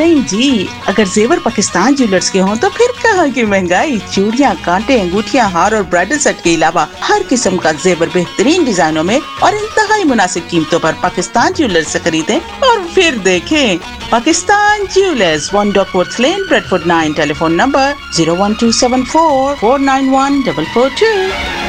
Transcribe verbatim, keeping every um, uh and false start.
नहीं जी, अगर जेवर पाकिस्तान ज्वेलर्स के हों तो फिर कहाँ की महंगाई। चूड़ियाँ, कांटे, अंगूठियाँ, हार और ब्राइडल सेट के अलावा हर किस्म का जेवर बेहतरीन डिजाइनों में और इंतहाई मुनासिब कीमतों पर पाकिस्तान ज्वेलर्स से खरीदें और फिर देखें। Pakistan jewellers, one डॉकवर्थ lane, Bradford nine, telephone number zero one two seven four four nine one four four to.